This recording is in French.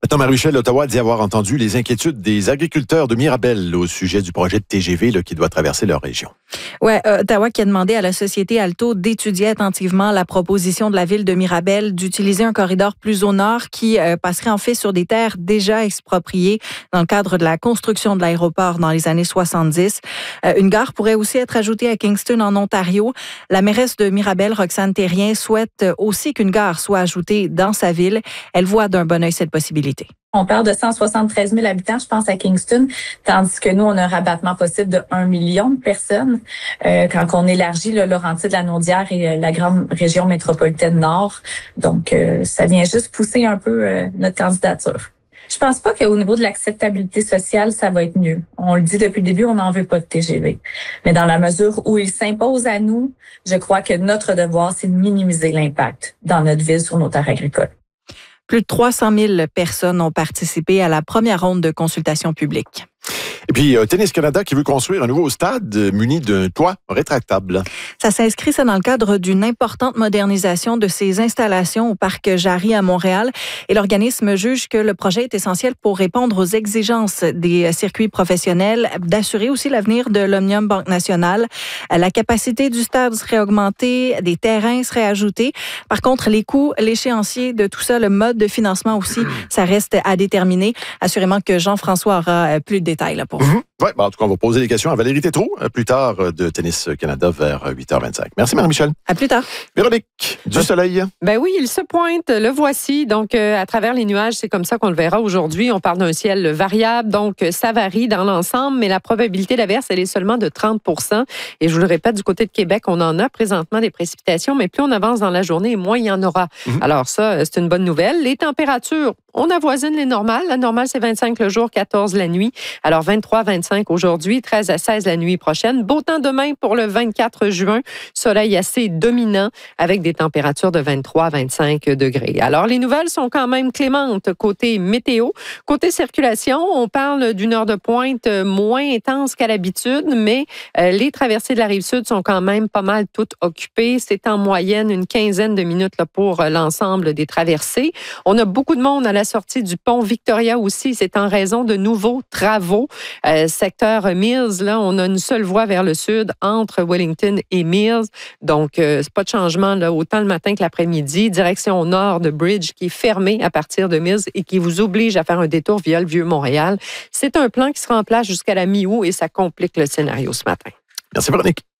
Maintenant, Marie-Michel, Ottawa dit avoir entendu les inquiétudes des agriculteurs de Mirabel au sujet du projet de TGV qui doit traverser leur région. Oui, Ottawa qui a demandé à la société Alto d'étudier attentivement la proposition de la ville de Mirabel d'utiliser un corridor plus au nord qui passerait en fait sur des terres déjà expropriées dans le cadre de la construction de l'aéroport dans les années 70. Une gare pourrait aussi être ajoutée à Kingston en Ontario. La mairesse de Mirabel, Roxane Thérien, souhaite aussi qu'une gare soit ajoutée dans sa ville. Elle voit d'un bon œil cette possibilité. On parle de 173 000 habitants, je pense, à Kingston, tandis que nous, on a un rabattement possible de 1 million de personnes quand on élargit le Laurentides-la-Naudière et la grande région métropolitaine Nord. Donc, ça vient juste pousser un peu notre candidature. Je pense pas qu'au niveau de l'acceptabilité sociale, ça va être mieux. On le dit depuis le début, on n'en veut pas de TGV. Mais dans la mesure où il s'impose à nous, je crois que notre devoir, c'est de minimiser l'impact dans notre ville sur nos terres agricoles. Plus de 300 000 personnes ont participé à la première ronde de consultation publique. Et puis, Tennis Canada qui veut construire un nouveau stade muni d'un toit rétractable. Ça s'inscrit dans le cadre d'une importante modernisation de ses installations au parc Jarry à Montréal. Et l'organisme juge que le projet est essentiel pour répondre aux exigences des circuits professionnels, d'assurer aussi l'avenir de l'Omnium Banque Nationale. La capacité du stade serait augmentée, des terrains seraient ajoutés. Par contre, les coûts, l'échéancier de tout ça, le mode de financement aussi, ça reste à déterminer. Assurément que Jean-François aura plus de détails là pour vous. Oui, en tout cas, on va poser des questions à Valérie Tétrault plus tard de Tennis Canada vers 8h25. Merci Marie-Michel. À plus tard. Véronique, du soleil. Ben oui, il se pointe, le voici. Donc, à travers les nuages, c'est comme ça qu'on le verra aujourd'hui. On parle d'un ciel variable, donc ça varie dans l'ensemble, mais la probabilité d'averse, elle est seulement de 30 %. Et je vous le répète, du côté de Québec, on en a présentement des précipitations, mais plus on avance dans la journée, moins il y en aura. Alors ça, c'est une bonne nouvelle. Les températures, on avoisine les normales. La normale, c'est 25 le jour, 14 la nuit. Alors, 23, 25 aujourd'hui, 13 à 16 la nuit prochaine. Beau temps demain pour le 24 juin. Soleil assez dominant avec des températures de 23 à 25 degrés. Alors, les nouvelles sont quand même clémentes côté météo. Côté circulation, on parle d'une heure de pointe moins intense qu'à l'habitude, mais les traversées de la Rive-Sud sont quand même pas mal toutes occupées. C'est en moyenne une quinzaine de minutes là, pour l'ensemble des traversées. On a beaucoup de monde à la sortie du pont Victoria aussi. C'est en raison de nouveaux travaux. Secteur Mills, là, on a une seule voie vers le sud entre Wellington et Mills. Donc, c'est pas de changement là, autant le matin que l'après-midi. Direction nord de Bridge qui est fermée à partir de Mills et qui vous oblige à faire un détour via le Vieux-Montréal. C'est un plan qui sera en place jusqu'à la mi-août et ça complique le scénario ce matin. Merci Véronique.